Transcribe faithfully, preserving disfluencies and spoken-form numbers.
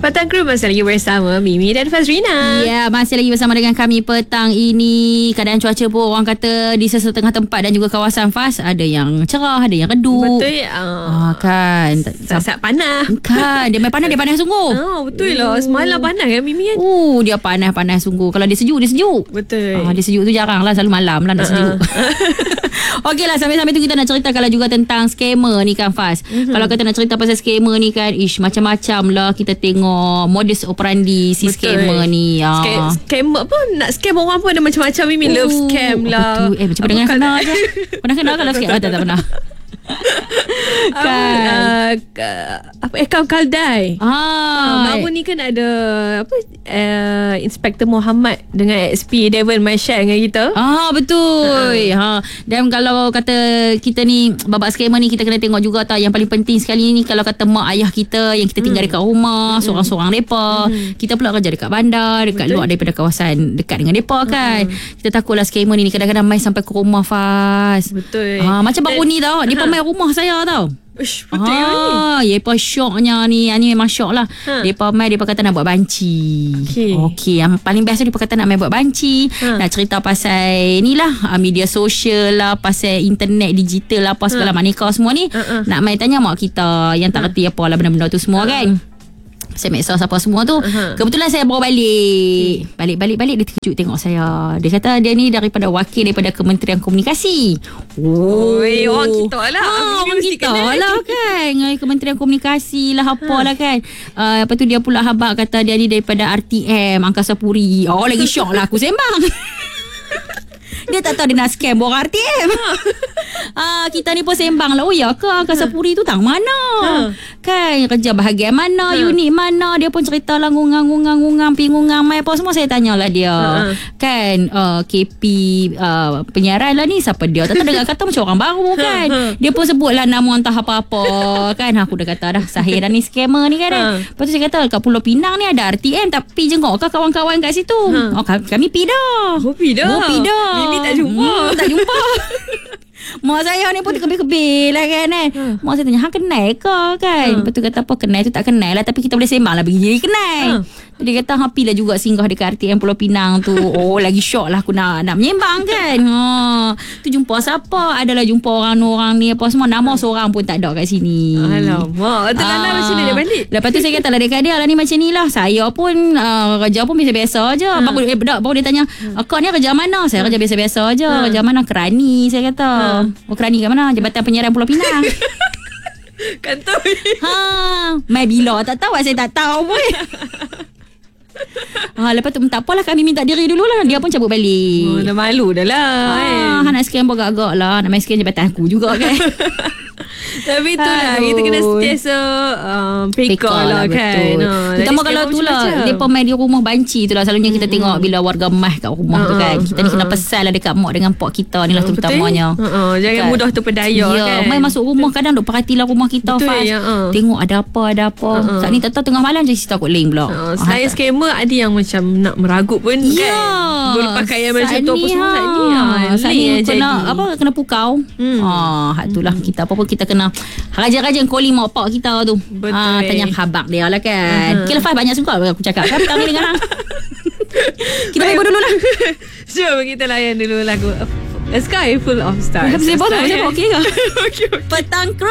Petang Kru masih lagi bersama Mimi dan Fazrina. Ya, masih lagi bersama dengan kami petang ini. Keadaan cuaca pun orang kata di sesetengah tempat dan juga kawasan Fas ada yang cerah, ada yang redup. Betul. Ah, kan. Saat-saat panas. Kan, dia main panas, dia panas sungguh. Oh, betul lah. Semalam panas kan Mimi kan? Oh, dia panas-panas sungguh. Kalau dia sejuk, dia sejuk. Betul. Ah, dia sejuk tu jarang lah, selalu malam lah nak sejuk. Okey lah, sambil-sambil tu kita nak cerita kalau juga tentang scammer ni kan Fas. Mm-hmm. Kalau kita nak cerita pasal scammer ni kan, ish macam-macam lah kita tengok modus operandi si betul. Scammer ni. Ah. Scam, scammer apa? Nak scam orang pun ada macam-macam. Mimi oh, love scam lah. Betul. Eh macam pernah kenal je. Pernah kenal kan love scam? Oh, tak, tak pernah. Kan uh, uh, apa akaun Kaldai. Ah, uh, baru ni kan ada apa uh, Inspektor Muhammad dengan X P Devon mai share dengan kita. Ah betul. Uh. Ha, dan kalau kata kita ni babak scammer ni kita kena tengok juga tau, yang paling penting sekali ni kalau kata mak ayah kita yang kita tinggal mm. dekat rumah, mm. seorang-seorang depa, mm. kita pula kerja dekat bandar, dekat betul. Luar daripada kawasan dekat dengan depa kan. Mm. Kita takutlah scammer ni kadang-kadang mai sampai ke rumah Fas. Betul. Ha, macam baru ni tau, depa mai rumah saya tau. Ush, betul ah, ni. Depa syoknya ni. Ni memang syok lah. Ha. Depa mai, depa kata nak buat banci. Okey. Okey, yang paling best tu depa kata nak mai buat banci. Ha. Nak cerita pasal ni lah, media sosial lah, pasal internet digital lah, apa segala ha. Maneka semua ni. Ha. Nak mai tanya mak kita yang tak reti apa lah benda-benda tu semua ha. Kan. Pasal medsos apa semua tu. Uh-huh. Kebetulan saya bawa balik. Okay. Balik-balik-balik dia terkejut tengok saya. Dia kata dia ni daripada wakil daripada Kementerian Komunikasi. Oh, Oi, orang kita lah. Ha, orang kita lah kan. Kementerian Komunikasi lah apalah kan. Uh, lepas tu dia pula habak kata dia ni daripada R T M Angkasa Puri. Oh, lagi syok lah aku sembang. Dia tak tahu dia nak scam orang R T M. Ah, kita ni pun sembang lah. Oh ya ke Angkasa Puri tu tang mana? Ha. Kan kerja bahagian mana, ha. Unit mana? Dia pun cerita lah ngungang-ngungang-ngungang pingungang mai apa semua saya tanyalah dia. Ha. Kan uh, K P uh, penyiaran lah ni siapa dia? Tak tahu dengar kata macam orang baru kan. Ha. Dia pun sebutlah nama entah apa-apa kan. Aku dah kata dah sahih dah ni scammer ni kan. Ha. Lepas tu saya kata kat Pulau Pinang ni ada R T M tapi jengok ke kawan-kawan kat situ? Ha. Oh kami pi dah. Oh pi dah. Oh pi dah. Mimi tak jumpa. Hmm, tak jumpa. Mak saya ni pun terkebir-kebir lah kan eh. Hmm. Mak saya tanya, hang kenal ke kan? Hmm. Lepas tu kata apa, kenal tu tak kenal lah. Tapi kita boleh sembang lah bagi kenal. Hmm. Dia kata, hang pi lah juga singgah dekat R T M Pulau Pinang tu. Oh, lagi syok lah aku nak nak menyembang kan. Ha. Tu jumpa siapa? Adalah jumpa orang-orang ni apa semua. Nama seorang pun tak ada kat sini. Alamak, tu lah macam ni dia balik. Lepas tu saya kata lah dekat dia lah ni macam ni lah. Saya pun uh, kerja pun biasa-biasa je. Hmm. Baru, eh, baru dia tanya, kau ni kerja mana? Saya kerja biasa-biasa je. Hmm. Kerja mana? Kerani saya kata. Hmm. Oh kerani kat mana? Jabatan Penyiaran Pulau Pinang. Kantoi. Ha, mai bila tak tahu, saya tak tahu pun. Ha, lepas tu tak apalah kami minta diri dulu lah. Dia pun cabut balik. Oh, dah malu dah lah. Ha, eh. Nak scam pun agak-agak lah. Nak main scam jabatan aku juga kan. Tapi itulah kita kena sentiasa um, peka lah kan. No, terutama kalau tu lah mereka main di rumah banci tu lah. Selalunya kita mm-hmm. tengok bila warga mah kat rumah uh, tu kan. Kita uh, ni kena pesan lah dekat mak dengan pak kita ni lah uh, terutamanya. Uh, uh, jangan kan? Mudah terpedaya ya, kan. Main masuk rumah kadang duk perhatilah rumah kita Fas. Ya, uh. Tengok ada apa ada apa. Uh, uh. Saat ni tak tahu tengah malam je cerita kot link pula. Uh, selain uh, scammer ada yang macam nak meragut pun ya, kan. Berpakaian macam tu apa semua saat ni. Saat ni kena apa kena pukau. Ha, hak itulah kita apa pun kita kena rajin-rajin calling mak pak kita tu. Betul. Ha, tanya khabar dia lah kan. Uh-huh. Okay, Lepas banyak suka aku cakap. Kami kami dengan hang. Kita main dulu lah. Jom kita layan dulu lagu A Sky Full of Stars. Saya bawa tu, okey ke? Okey. Petang Kru.